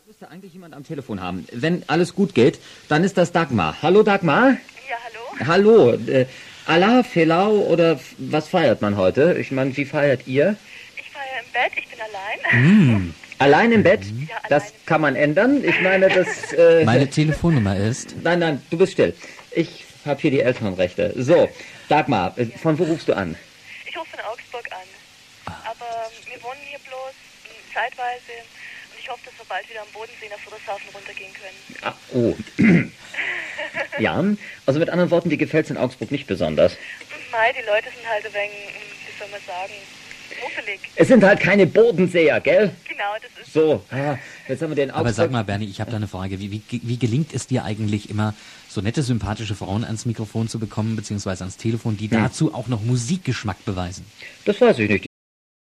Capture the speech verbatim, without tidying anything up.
Müsste eigentlich jemand am Telefon haben. Wenn alles gut geht, dann ist das Dagmar. Hallo Dagmar? Ja, hallo? Hallo. Äh, Allah, Felau oder f- was feiert man heute? Ich meine, wie feiert ihr? Ich feiere im Bett, ich bin allein. Mm. Allein im Bett? Ja, allein Das im Bett. kann man ändern. Ich meine, das... Äh, Meine Telefonnummer ist... Nein, nein, du bist still. Ich habe hier die Elternrechte. So, Dagmar, äh, von wo rufst du an? Ich rufe von Augsburg an. Aber wir wohnen hier bloß m, zeitweise und ich hoffe, dass wir bald wieder am Bodensee nach Friedrichshafen runtergehen können. Ah, oh. Ja, also mit anderen Worten, dir gefällt es in Augsburg nicht besonders. Mei, die Leute sind halt ein wenig, m, wie soll man sagen, muffelig. Es sind halt keine Bodenseher, gell? Genau, das ist So, ah, jetzt haben wir den Augsburg... Aber sag mal, Bernie, ich habe da eine Frage. Wie, wie, wie gelingt es dir eigentlich immer, so nette, sympathische Frauen ans Mikrofon zu bekommen, beziehungsweise ans Telefon, die dazu auch noch Musikgeschmack beweisen? Das weiß ich nicht.